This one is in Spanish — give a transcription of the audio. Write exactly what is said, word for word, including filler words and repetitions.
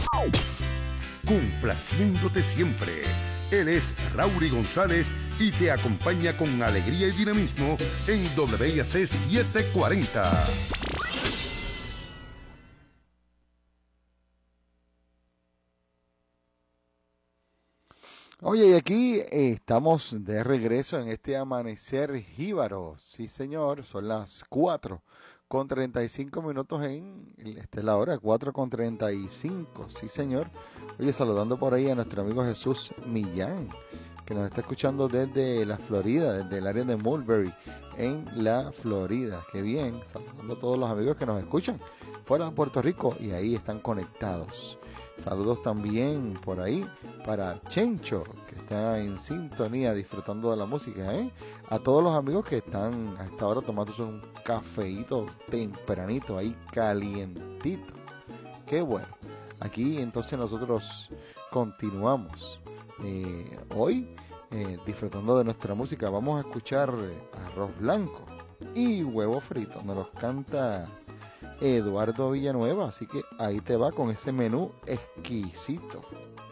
Complaciéndote siempre. Él es Raury González y te acompaña con alegría y dinamismo en W I A C setecientos cuarenta. Oye, y aquí eh, estamos de regreso en este amanecer jíbaro. Sí, señor, son las cuatro con treinta y cinco minutos en, esta es la hora, cuatro con treinta y cinco, sí, señor. Oye, saludando por ahí a nuestro amigo Jesús Millán, que nos está escuchando desde la Florida, desde el área de Mulberry, en la Florida. Qué bien, saludando a todos los amigos que nos escuchan fuera de Puerto Rico y ahí están conectados. Saludos también por ahí para Chencho, que está en sintonía disfrutando de la música, ¿eh? A todos los amigos que están a esta hora tomándose un cafeíto tempranito, ahí calientito. Qué bueno. Aquí entonces nosotros continuamos. Eh, hoy, eh, disfrutando de nuestra música, vamos a escuchar Arroz Blanco y Huevo Frito. Nos los canta Eduardo Villanueva, así que ahí te va con ese menú exquisito.